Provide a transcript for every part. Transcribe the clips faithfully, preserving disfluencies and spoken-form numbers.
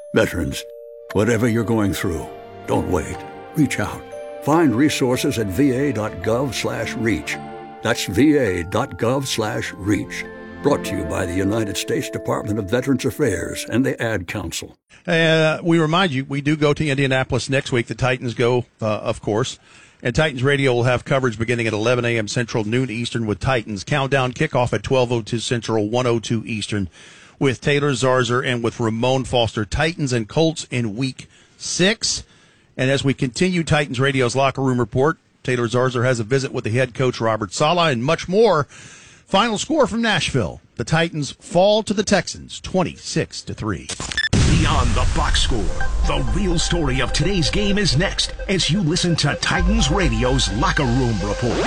Veterans, whatever you're going through, don't wait. Reach out. Find resources at va.gov slash reach. That's va.gov slash reach. Brought to you by the United States Department of Veterans Affairs and the Ad Council. Uh, we remind you, we do go to Indianapolis next week. The Titans go, uh, of course. And Titans Radio will have coverage beginning at eleven a.m. Central, noon Eastern with Titans. Countdown kickoff at twelve oh two Central, one oh two Eastern with Taylor Zarzour and with Ramon Foster. Titans and Colts in week six. And as we continue Titans Radio's Locker Room Report, Taylor Zarzour has a visit with the head coach, Robert Saleh, and much more. Final score from Nashville. The Titans fall to the Texans, twenty-six to three. Beyond the box score, the real story of today's game is next as you listen to Titans Radio's Locker Room Report.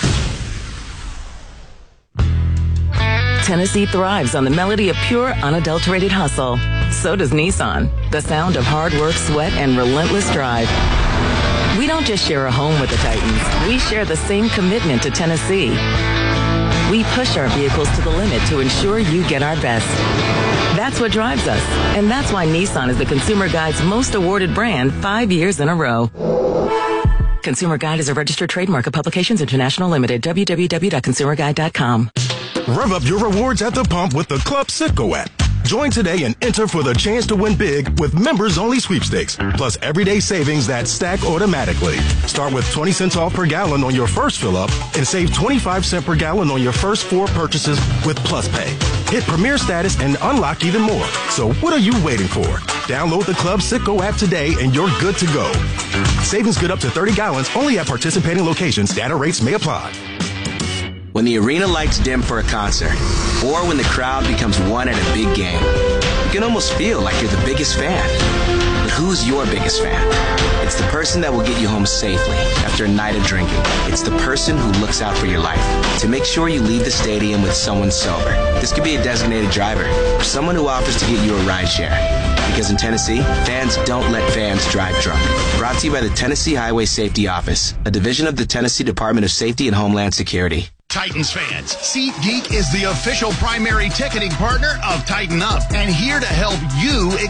Tennessee thrives on the melody of pure, unadulterated hustle. So does Nissan, the sound of hard work, sweat, and relentless drive. We don't just share a home with the Titans. We share the same commitment to Tennessee. We push our vehicles to the limit to ensure you get our best. That's what drives us, and that's why Nissan is the Consumer Guide's most awarded brand five years in a row. Consumer Guide is a registered trademark of Publications International Limited, w w w dot consumer guide dot com. Rev up your rewards at the pump with the Club Citgo app. Join today and enter for the chance to win big with members-only sweepstakes, plus everyday savings that stack automatically. Start with twenty cents off per gallon on your first fill-up and save twenty-five cents per gallon on your first four purchases with Plus Pay. Hit Premier status and unlock even more. So what are you waiting for? Download the Club Citgo app today and you're good to go. Savings good up to thirty gallons only at participating locations. Data rates may apply. When the arena lights dim for a concert, or when the crowd becomes one at a big game, you can almost feel like you're the biggest fan. But who's your biggest fan? It's the person that will get you home safely after a night of drinking. It's the person who looks out for your life to make sure you leave the stadium with someone sober. This could be a designated driver or someone who offers to get you a ride share. Because in Tennessee, fans don't let fans drive drunk. Brought to you by the Tennessee Highway Safety Office, a division of the Tennessee Department of Safety and Homeland Security. Titans fans, SeatGeek is the official primary ticketing partner of Tighten Up and here to help you